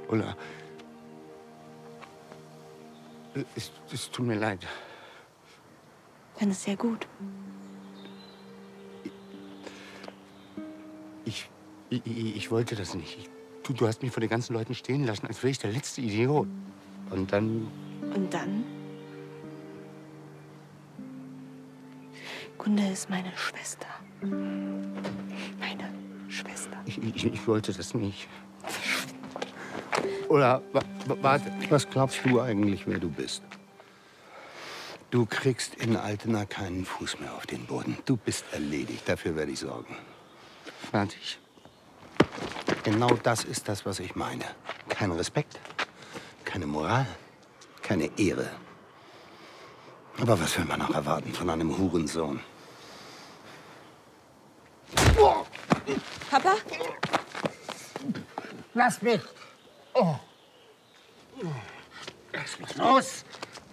Ulla, es tut mir leid. Ich finde es sehr gut. Ich wollte das nicht. Du hast mich vor den ganzen Leuten stehen lassen, als wäre ich der letzte Idiot. Und dann... Und dann? Gunda ist meine Schwester. Meine Schwester. Ich wollte das nicht. Oder, warte. Was glaubst du eigentlich, wer du bist? Du kriegst in Altena keinen Fuß mehr auf den Boden. Du bist erledigt. Dafür werde ich sorgen. Fertig. Genau das ist das, was ich meine. Kein Respekt, keine Moral, keine Ehre. Aber was will man noch erwarten von einem Hurensohn? Papa? Lass mich! Oh. Lass mich los!